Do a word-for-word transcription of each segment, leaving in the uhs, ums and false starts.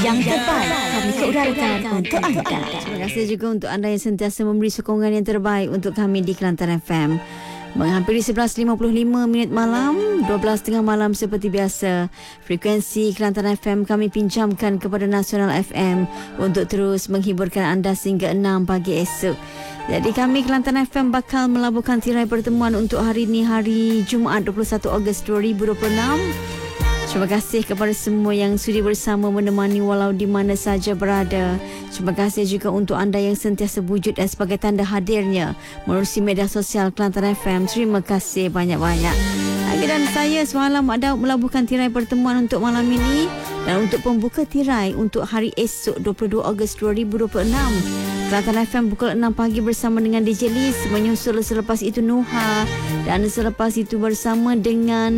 yang terbaik kami keuraikan untuk anda. Terima kasih juga untuk anda yang sentiasa memberi sokongan yang terbaik untuk kami di Kelantan F M. Menghampiri sebelas lima puluh lima minit malam, dua belas tiga puluh malam seperti biasa. Frekuensi Kelantan F M kami pinjamkan kepada Nasional F M untuk terus menghiburkan anda sehingga enam pagi esok. Jadi kami Kelantan F M bakal melabuhkan tirai pertemuan untuk hari ini, hari Jumaat dua puluh satu Ogos dua ribu dua puluh enam. Terima kasih kepada semua yang sudi bersama menemani walau di mana saja berada. Terima kasih juga untuk anda yang sentiasa wujud dan sebagai tanda hadirnya menerusi media sosial Kelantan F M. Terima kasih banyak-banyak. Dan saya semalam ada melabuhkan tirai pertemuan untuk malam ini dan untuk pembuka tirai untuk hari esok dua puluh dua Ogos dua ribu dua puluh enam. Kelantan F M pukul enam pagi bersama dengan D J Liz, menyusul selepas itu Nuha dan selepas itu bersama dengan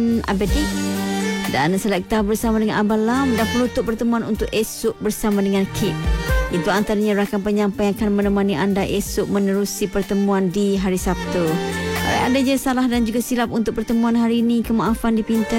Abedi dan Selekta bersama dengan Abang Lam dan penutup pertemuan untuk esok bersama dengan Kip. Itu antaranya rakan penyampai yang akan menemani anda esok menerusi pertemuan di hari Sabtu. Kalau ada je salah dan juga silap untuk pertemuan hari ini, kemaafan dipinta.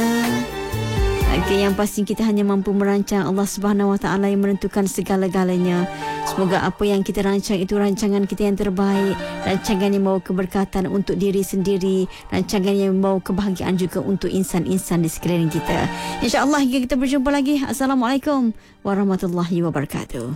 Okay, yang pasti kita hanya mampu merancang, Allah Subhanahu Wa Taala yang menentukan segala-galanya. Semoga apa yang kita rancang itu rancangan kita yang terbaik, rancangan yang membawa keberkatan untuk diri sendiri, rancangan yang membawa kebahagiaan juga untuk insan-insan di sekeliling kita. InsyaAllah hingga kita berjumpa lagi. Assalamualaikum warahmatullahi wabarakatuh.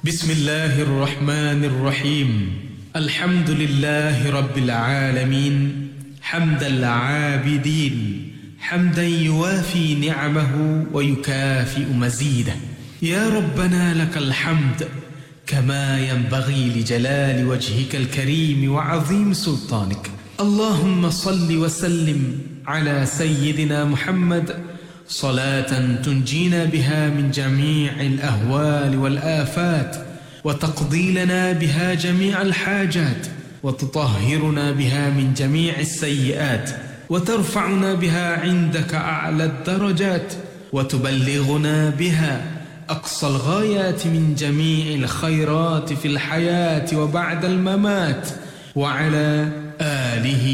Bismillahirrahmanirrahim. Alhamdulillahi rabbil alamin. Hamdal abidin. حمدا يوافي نعمه ويكافئ مزيده. يا ربنا لك الحمد كما ينبغي لجلال وجهك الكريم وعظيم سلطانك. اللهم صل وسلم على سيدنا محمد صلاة تنجينا بها من جميع الأهوال والآفات وتقضي لنا بها جميع الحاجات وتطهرنا بها من جميع السيئات وترفعنا بها عندك أعلى الدرجات وتبلغنا بها أقصى الغايات من جميع الخيرات في الحياة وبعد الممات وعلى آله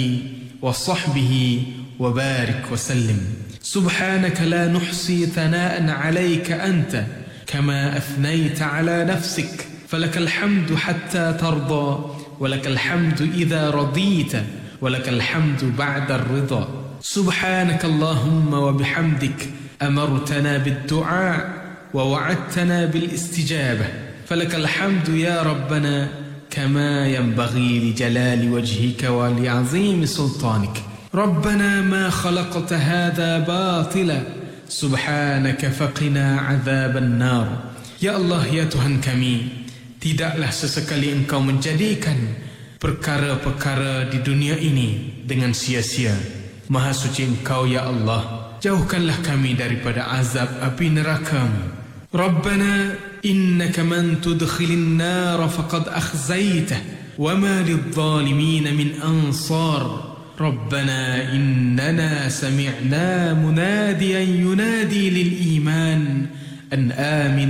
وصحبه وبارك وسلم. سبحانك لا نحصي ثناء عليك أنت كما أثنيت على نفسك، فلك الحمد حتى ترضى ولك الحمد إذا رضيت ولك الحمد بعد الرضا. سبحانك اللهم وبحمدك أمرتنا بالدعاء ووعدتنا بالاستجابة، فلك الحمد يا ربنا كما ينبغي لجلال وجهك ولعظيم سلطانك. ربنا ما خلقت هذا باطلا سبحانك فقنا عذاب النار. Ya Allah, ya Tuhan kami, tidaklah sesekali Engkau menjadikan perkara-perkara di dunia ini dengan sia-sia. Maha suci Engkau ya Allah, jauhkanlah kami daripada azab api neraka-Mu. Rabbana innaka man tudkhilin nar faqad akhzaytah wa ma lidh-dhalimin min ansar. Rabbana innana sami'na munadiyan yunadi lil iman an amin